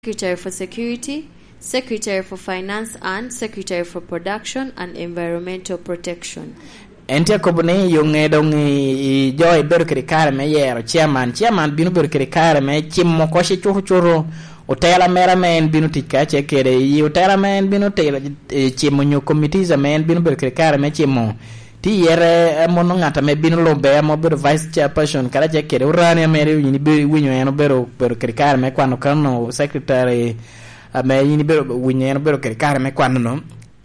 Secretary for Security, Secretary for Finance and Secretary for Production and Environmental Protection. Entia kobne yonge dongi joy berkare me yero chairman binu berkare me chimmo ko shi churu otela mera men binu tika chekere yi otela men binu te chimmo nyu committees men binu berkare me chimmo ti yere mono ngata me binu lombe mo ber vice chairperson kala chekere urani mere yini be winyo eno berkare me kwano kano secretary me yini be winyo eno berkare me kwano no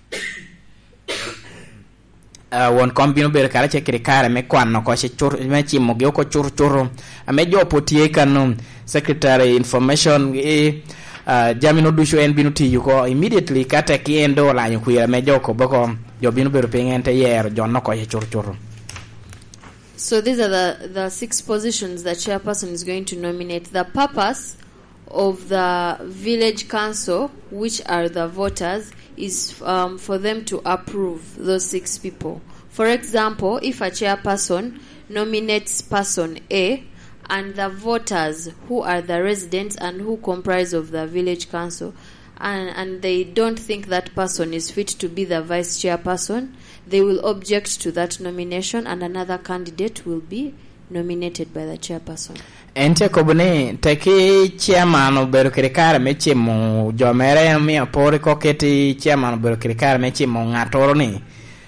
won kombino ber kala chekere kare me kwano ko che chur me chimo ge ko chur ame jo potie kanu secretary information jamino dusho en binu ti ko immediately kata ki endo la nyu kuira me jo ko boko jo binu ber pengente yer jo no ko che chur. So these are the 6 positions that chairperson is going to nominate. The purpose of the village council, which are the voters, is for them to approve those 6 people. For example, if a chairperson nominates person A and the voters who are the residents and who comprise of the village council and they don't think that person is fit to be the vice chairperson, they will object to that nomination and another candidate will be nominated by the chairperson. Ente kobne teki chairman obero kirikare meche mo jomere mi apore koketi chairman obero kirikare meche mo ngatoro ni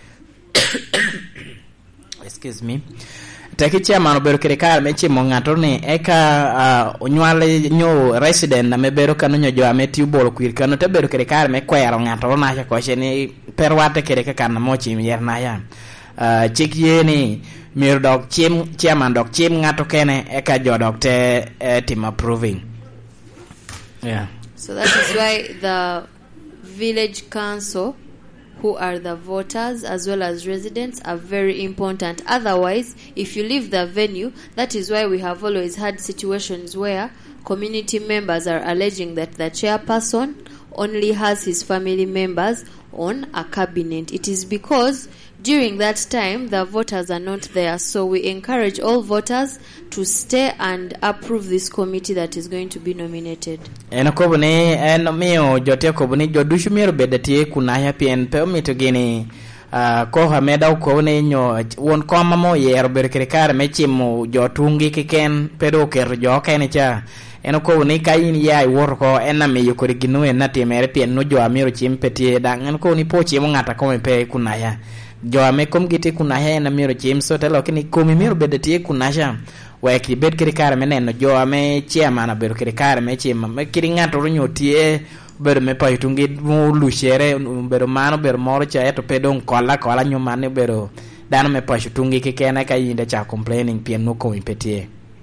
excuse me teki chairman obero kirikare meche mo ngatoro ni eka onywale nyo resident na mebero kanu nyo jo ameti ubolo kwirikano te bero kirikare me kwero ngatoro na cha koche ni perwate kirika kana mochi yer na ya chikye ni mir dog chairman dog chim ngato kene eka jo dog te team approving. Yeah. So that is why the village council, who are the voters as well as residents, are very important. Otherwise, if you leave the venue, that is why we have always had situations where community members are alleging that the chairperson only has his family members on a cabinet. It is because during that time the voters are not there, so we encourage all voters to stay and approve this committee that is going to be nominated. Eno kobne eno mio jote kobne jodushu miro bedati kuna ya pien pe omito gini ko hameda ko ne nyo won koma mo yer berkere mechimo jotungi kiken pedo ker jo ken cha eno ko ni kayin ya wor ko ename yukori ginu enati mere pien no jo amiro chimpeti dang eno ko ni pochi mo ngata ko pe kuna ya jo ame kom gite kuna he na miro chim so telo kini komi miro bedati kuna sha wa ki bed kirikare meneno jo ame chairman abero kirikare me chim me kiringato ronyo tie ber me pa itungi mu lushere ber mano ber moro cha eto pedon kola nyumane bero dano me pa itungi kikena ka yinde cha complaining pien no ko impetie.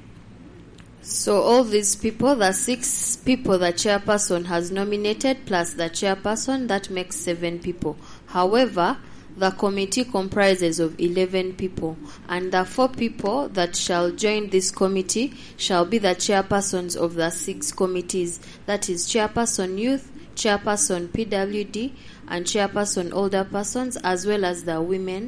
So all these people, the 6 people the chairperson has nominated plus the chairperson, that makes 7 people. However, the committee comprises of 11 people, and the 4 people that shall join this committee shall be the chairpersons of the 6 committees. That is chairperson youth, chairperson PWD, and chairperson older persons, as well as the women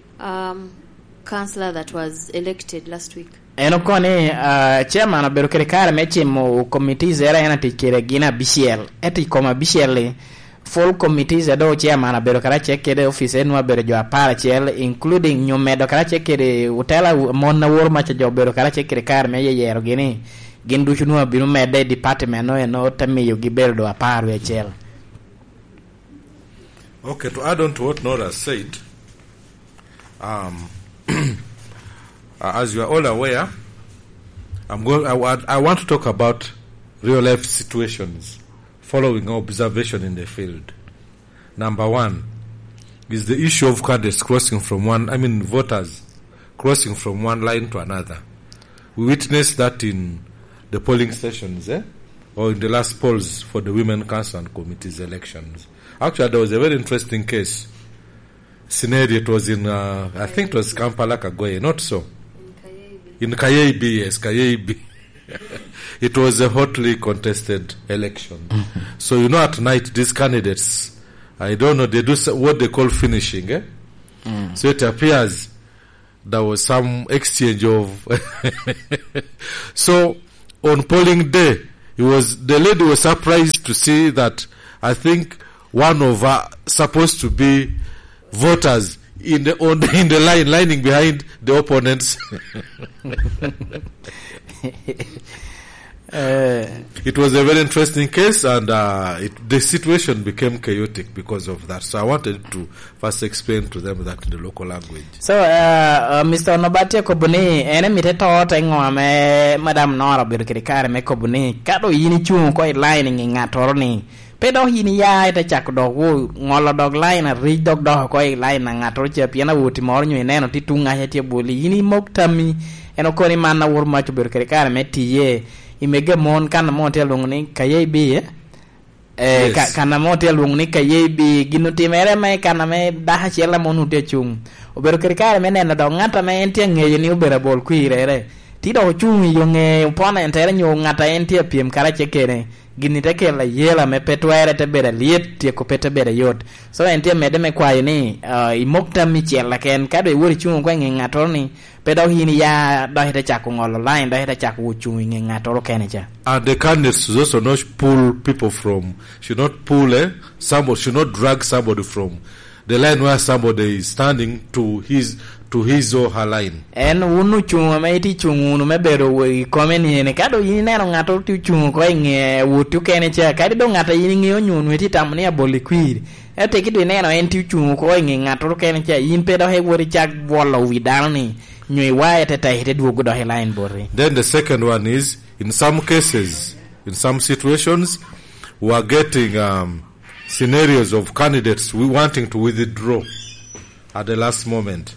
councillor that was elected last week. Eno kone chairman abero kirikare meche mo committees era ena tikire gina bishel eti koma bishel full committees ado chairman abero kara chekere office enu abero jo apara chel including nyomedo kara chekere utela monna wor macha jo abero kara chekere kar me yero gini gindu nu abiro mede department no eno tamiyo gibero do apara chel. Okay, to add on to what Nora said, as you are all aware, I want to talk about real life situations following observation in the field. Number 1 is the issue of cadres voters crossing from one line to another. We witnessed that in the polling stations, or in the last polls for the Women Council and Committees elections. Actually, there was a very interesting case scenario. It was in, I think it was Kampala, Kagoye, not so. In Kayebi, yes, Kayebi. It was a hotly contested election. So, at night, these candidates, I don't know, they do what they call finishing. So it appears there was some exchange of... So, on polling day, The lady was surprised to see that I think one of her supposed to be voters in the line lining behind the opponents. It was a very interesting case, and the situation became chaotic because of that. So I wanted to first explain to them that in the local language. So, Mr. Nobati Kobuni, enemy taught me Madam Nora Birkari me Kobuni, Kado yini chung ko lining in Atorni. Pedo hini ya ita chak dog wo ngolo dog line a rich dog ko line na ngatorche piana wuti mornyo ineno titunga heti boli yini moktami eno koni mana wur macho Birkari me tiye. Imege mon kana motel lungni kayebi kana motel lungni kayebi ginuti mere mai kana me daha chela monu te chung obero kirikare mene na do ngata me entie ngeye ni obera bol kuirere tido chung yo nge upona entere nyo ngata entie piem kara chekere ginite kela yela me petwere te bere liet tie ko pete bere yot so entie mede me kwaye ni imokta mi chela ken kado wori chung kwa ngato ni pedo hini ya do hita chako ngolo line do hita chako uchung ngato ro kenecha. And the candidates should also not pull people from, should not pull somebody, should not drag somebody from the line where somebody is standing to his or her line. En unu chung me iti chung unu me bero we komeni ne kado yini neno ngato tu chung ko nge wutu kenecha kado do ngata yini nge onyunu iti tamni aboli kwiri. Ete kitu neno enti chung ko nge ngato ro kenecha yin pedo he wori chak bolo widani. Then the second one is, in some cases, in some situations, we are getting scenarios of candidates wanting to withdraw at the last moment.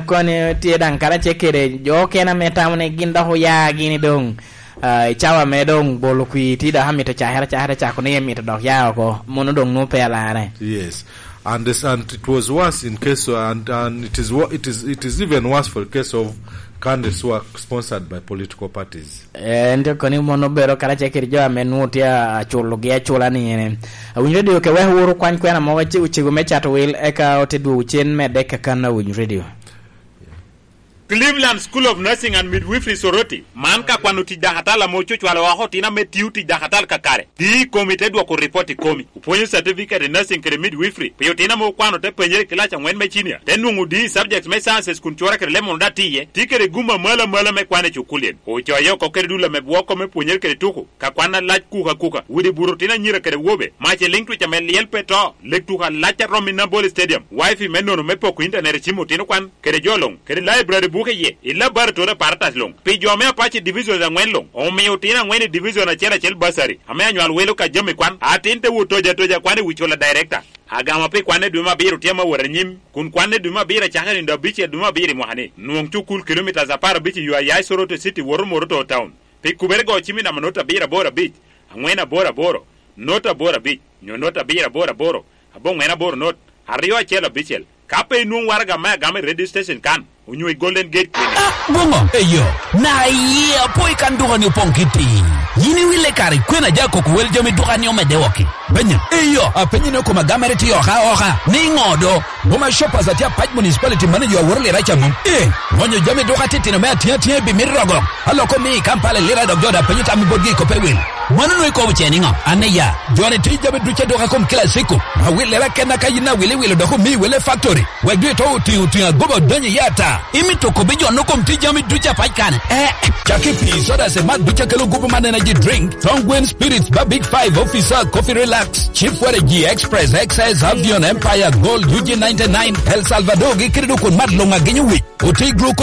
Chawa medong bolokwi tida hamita chahara chakone mita dog yao ko monodong no pela. Yes. And it was worse in case and it is even worse for the case of candidates who are sponsored by political parties. And koni monobero kala chekirjo menutia chologia cholani ene. Radio ke we huru kwana mo wachi uchigume chato will eka otedu uchen medeka kana win radio. Cleveland School of Nursing and Midwifery Soroti manka kwanu tijahatala mocho chwala waho tina metiu tijahatal kakare di komite dwa ko report komi uponyo certificate in nursing kere midwifery peyo tina mo kwano te penye kilacha ngwen mechinia tenungu di subjects me sciences kunchora kere lemon datiye tikere guma mala me kwane chukulien uchoyo ko kere dula me bwoko me ponye kere tuku ka kwana lach kuka wudi burutina nyira kere wobe mache link to chamel yelpeto lektuka lacha romina ball stadium wifi menono me poko internet chimo tino kwan kere jolong kere library buke illa bar to partas long pe jome apache division za ngwen long o me utina ngwen division na chel basari ame anywal welo ka jome kwan atinte wutoja kwane wichola director agama pe kwane duma biro tema waranyim kun kwane duma bira chahari ndo biche duma biri mohane nuong chukul kilometers za par biche yu ayai Soroti city Moroto town pe kubergo chimina manota bira bora beach angwena boro nota bora beach nyonota bira boro abongwena boro not ariwa chela bichel kape nuong warga ma game radio station kan unywe Golden Gate bongo eyo na ye poi kan duhani ponkiti yini wile kari kwena jako kuwel jomi duhani omedewoki benya eyo apenyi no kuma gamere ti oha ni ngodo boma shoppers atia Page municipality manager worle rachamo ngonyo jomi duhati tino mea tia bimirogo haloko mi kampale lira dogjoda penyi tami bodgi ko pewil manu no ko bucheni ngo aneya jone ti jomi duche doka kom kila siku awile rakena kayina wile doko mi wile factory wegwe to ti gobo donye yata imi toko bejo no kom ti jomi duche pajkane Jackie P soda se mat duche kelo gupu energy drink Tongwen Spirits Big 5 Officer Coffee Relax Chief Waregi Express XS Avion Empire Gold UG99 El Salvador gikiridu kun mat longa genyu wi Uti